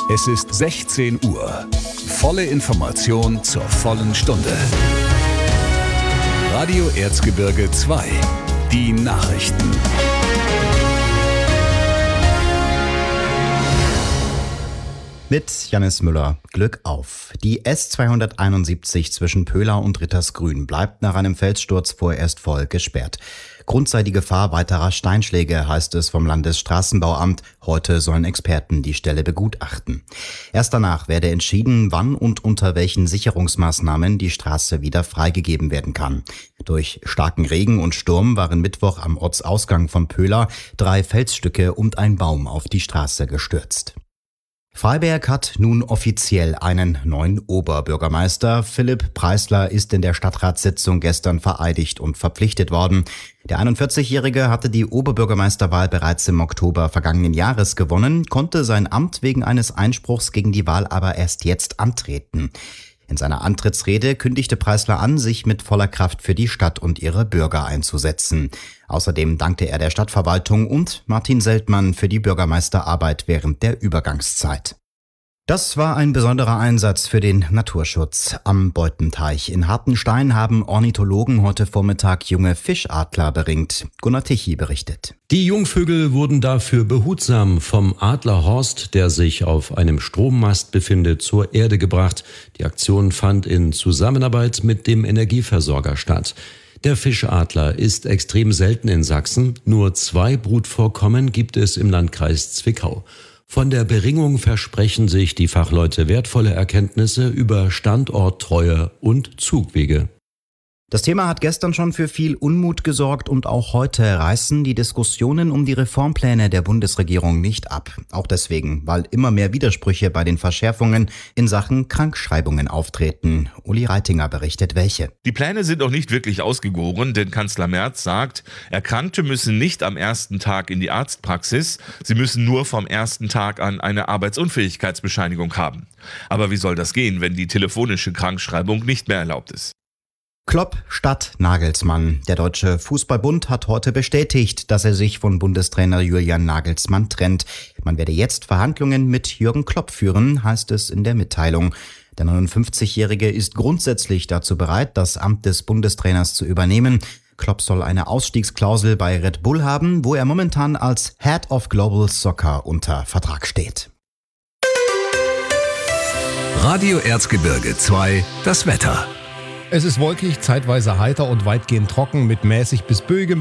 Es ist 16 Uhr. Volle Information zur vollen Stunde. Radio Erzgebirge 2. Die Nachrichten. Mit Jannis Müller. Glück auf. Die S271 zwischen Pöhla und Rittersgrün bleibt nach einem Felssturz vorerst voll gesperrt. Grund sei die Gefahr weiterer Steinschläge, heißt es vom Landesstraßenbauamt. Heute sollen Experten die Stelle begutachten. Erst danach werde entschieden, wann und unter welchen Sicherungsmaßnahmen die Straße wieder freigegeben werden kann. Durch starken Regen und Sturm waren Mittwoch am Ortsausgang von Pöhla 3 Felsstücke und ein Baum auf die Straße gestürzt. Freiberg hat nun offiziell einen neuen Oberbürgermeister. Philipp Preisler ist in der Stadtratssitzung gestern vereidigt und verpflichtet worden. Der 41-Jährige hatte die Oberbürgermeisterwahl bereits im Oktober vergangenen Jahres gewonnen, konnte sein Amt wegen eines Einspruchs gegen die Wahl aber erst jetzt antreten. In seiner Antrittsrede kündigte Preisler an, sich mit voller Kraft für die Stadt und ihre Bürger einzusetzen. Außerdem dankte er der Stadtverwaltung und Martin Seltmann für die Bürgermeisterarbeit während der Übergangszeit. Das war ein besonderer Einsatz für den Naturschutz. Am Beutenteich in Hartenstein haben Ornithologen heute Vormittag junge Fischadler beringt. Gunnar Tichy berichtet. Die Jungvögel wurden dafür behutsam vom Adlerhorst, der sich auf einem Strommast befindet, zur Erde gebracht. Die Aktion fand in Zusammenarbeit mit dem Energieversorger statt. Der Fischadler ist extrem selten in Sachsen. Nur 2 Brutvorkommen gibt es im Landkreis Zwickau. Von der Beringung versprechen sich die Fachleute wertvolle Erkenntnisse über Standorttreue und Zugwege. Das Thema hat gestern schon für viel Unmut gesorgt und auch heute reißen die Diskussionen um die Reformpläne der Bundesregierung nicht ab. Auch deswegen, weil immer mehr Widersprüche bei den Verschärfungen in Sachen Krankschreibungen auftreten. Uli Reitinger berichtet welche. Die Pläne sind noch nicht wirklich ausgegoren, denn Kanzler Merz sagt, Erkrankte müssen nicht am ersten Tag in die Arztpraxis, sie müssen nur vom ersten Tag an eine Arbeitsunfähigkeitsbescheinigung haben. Aber wie soll das gehen, wenn die telefonische Krankschreibung nicht mehr erlaubt ist? Klopp statt Nagelsmann. Der Deutsche Fußballbund hat heute bestätigt, dass er sich von Bundestrainer Julian Nagelsmann trennt. Man werde jetzt Verhandlungen mit Jürgen Klopp führen, heißt es in der Mitteilung. Der 59-Jährige ist grundsätzlich dazu bereit, das Amt des Bundestrainers zu übernehmen. Klopp soll eine Ausstiegsklausel bei Red Bull haben, wo er momentan als Head of Global Soccer unter Vertrag steht. Radio Erzgebirge 2, das Wetter. Es ist wolkig, zeitweise heiter und weitgehend trocken mit mäßig bis böigem